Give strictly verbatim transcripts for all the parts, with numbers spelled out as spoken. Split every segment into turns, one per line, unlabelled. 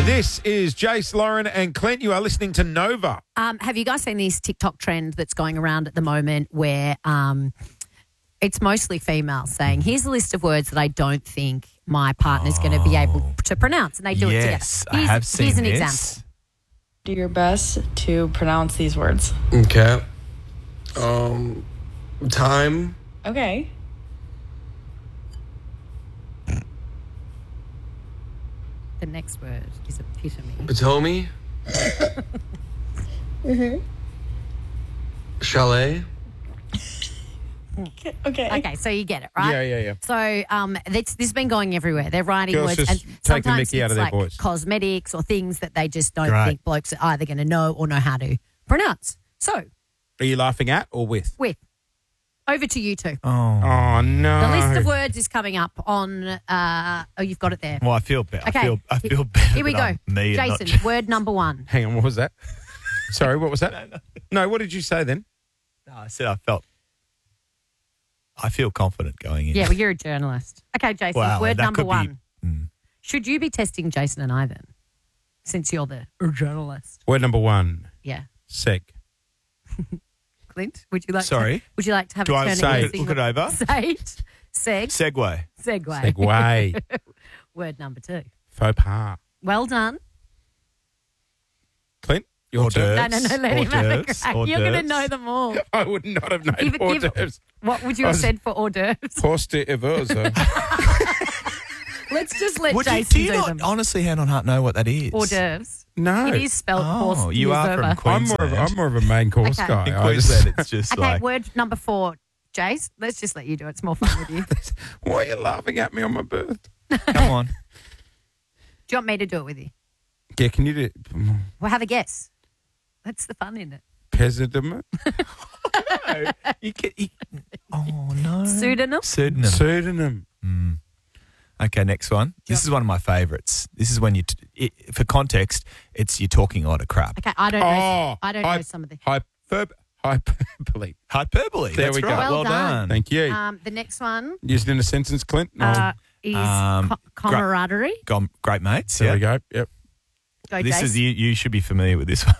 This is Jace, Lauren and Clint. You are listening to Nova.
Um, have you guys seen this TikTok trend that's going around at the moment where um, it's mostly females saying, here's a list of words that I don't think my partner's going to be able to pronounce, and they do
yes,
it together. Here's,
I have seen
here's an
this.
example.
Do your best to pronounce these words.
Okay. Um, time.
Okay.
The next word is epitome.
Potomac.
Mm-hmm.
Chalet.
Okay. Okay.
Okay, so you get it, right?
Yeah, yeah, yeah.
So um, this, this has been going everywhere. They're writing
Girls
words,
just
and
take the
sometimes
mickey out
it's
of their
like
voice.
cosmetics or things that they just don't
Right.
think blokes are either going to know or know how to pronounce. So,
Are you laughing at or with?
with over to you two.
Oh.
Oh, no.
The list of words is coming up on. Uh, oh, you've got it there.
Well, I feel better.
Okay.
I feel, I feel better.
Here we
that
go.
I'm me and
Jason,
not-
word number one.
Hang on, what was that? Sorry, what was that? No, what did you say then?
No, I said I felt. I feel confident going in.
Yeah, well, you're a journalist. Okay, Jason,
Wow,
word
that
number
could be-
one.
Mm.
Should you be testing Jason and I then, since you're the journalist?
Word number one,
Yeah.
seg.
Clint, would you like
Sorry?
to, would you like to have
Do
a
I
turn
say
at
it- look it over?
Say it. Seg.
Segway.
Segway.
Segway.
Word number two.
Faux pas.
Well done.
Clint, your
Hors
turn.
d'oeuvres.
No, no, no, let him
Hors
have a
d'oeuvres.
crack.
Hors
You're going to
d'oeuvres.
know them all.
I would not have known
Give-
hors
give-
d'oeuvres.
What would you
I
have
was-
said for hors d'oeuvres?
Hors d'oeuvres.
Let's just let
What, do, you-
Jason
do you
do
not
them.
honestly, hand on heart, know what that is?
Hors d'oeuvres.
No.
It is spelled
Oh,
horse
you are from
d'oeuvre.
Queensland.
I'm more, of, I'm more of a main course
Okay.
guy.
In
I just-
Queensland, it's just
Okay,
like.
word number four. Jace, let's just let you do it. It's more fun with you. Do
Why are you laughing at me on my birthday?
Come on.
you want me to do it with you?
Yeah, can you do
Well, have a guess. That's the fun in it.
pseudonym?
No, you can, you, oh, no.
Pseudonym?
Pseudonym.
Pseudonym.
Mm. Okay, next one. This is one of my favourites. This is when you, t- it, for context, it's you're talking a lot of crap.
Okay, I don't know.
Oh,
I don't
hy-
know some of the.
Hyperb- hyperbole.
Hyperbole.
There
That's
we go.
right.
Well
Well,
done.
done.
Thank you.
Um, the next one
Used in a sentence, Clint? No.
uh, is
Um,
co- camaraderie.
Gom- Great mates.
there
Yeah.
we go. Yep.
Go,
This
Jace.
is you. You should be familiar with this one.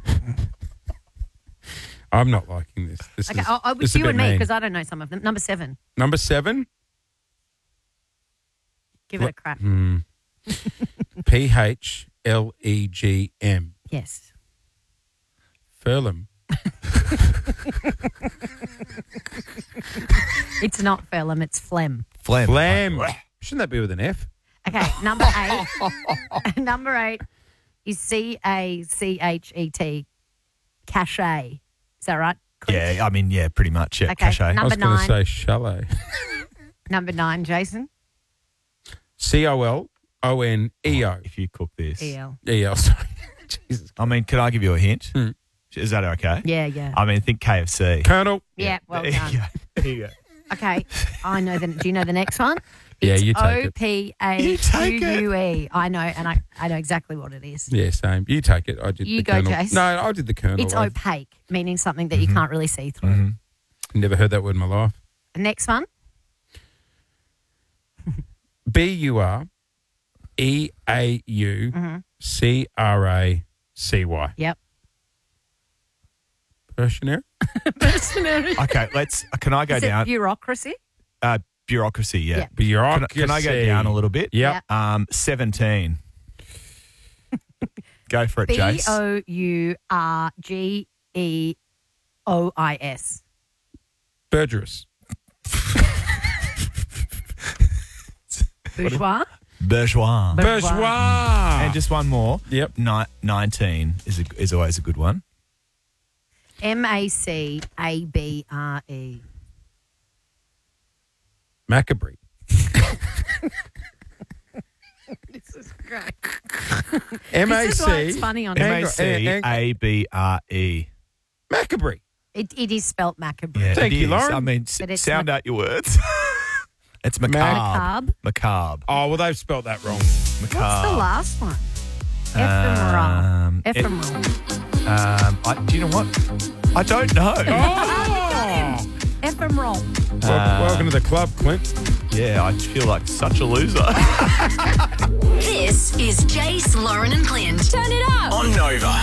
I'm not liking this. This
Okay,
is,
oh, oh,
this
it's
is a
you
bit
and me
mean.
because I don't know some of them. Number seven.
Number seven.
Give it a crack.
Hmm. P H L E G M.
Yes.
Furlum.
It's not phlegm, it's phlegm.
Phlegm.
Flam. Shouldn't that be with an F?
Okay, number eight. Number eight is C A C H E T, cachet. Is that right? Clint?
Yeah, I mean, yeah, pretty much. Yeah,
Okay,
cachet.
num-
I was
Number
going to
nine.
say chalet.
Number nine, Jason.
C O L O N E O.
If you cook this.
E L.
E L, sorry. Jesus.
I mean, can I give you a hint?
Hmm.
Is that okay?
Yeah, yeah.
I mean, think K F C.
Colonel.
Yeah, well
there
done.
You go. There you go.
Okay, I know the. Do you know the next one?
Yeah, you take
O
it.
P A
You take
U
it.
U E. I know, and I, I know exactly what it is.
Yeah, same. You take it. I did
You
the
go,
Colonel.
Jace.
No, I did the Colonel.
It's
I've
opaque, meaning something that you can't really see through.
Mhm.
never heard that word in my life.
The next one.
B U R E A U
Mm-hmm.
C R A C Y.
Yep.
Versionary?
Okay, let's. Can I go
Is it
down?
bureaucracy?
Uh, bureaucracy, yeah.
Yeah.
Can,
Bureaucracy.
can I go down a little bit?
Yep.
Um, seventeen. Go for it,
B
Jace.
O U R G E O I S.
Burgess.
Bourgeois.
Bourgeois.
Bourgeois.
Bourgeois.
And just one more.
Yep.
Ni- nineteen is a, is always a good one.
M A C A B R E.
Macabre.
This is great.
M A
This is why
C.
it's funny on
M
Hang
A
on,
C
hang- hang-
A B R E.
Macabre.
It, it is spelt macabre.
Yeah,
Thank
it
you,
is.
Lauren.
I mean, s-
But it's
sound
mac-
out your words. It's macabre.
Macabre.
Macabre.
Oh, well, they've spelt that wrong.
What's
Macabre.
the last one? Ephemeral.
Um, it-
Ephemeral.
Um, I, do you know what? I don't know.
Oh!
Ephemeral.
Wel- welcome to the club, Clint.
Yeah, I feel like such a loser.
This is Jace, Lauren, and Clint.
Turn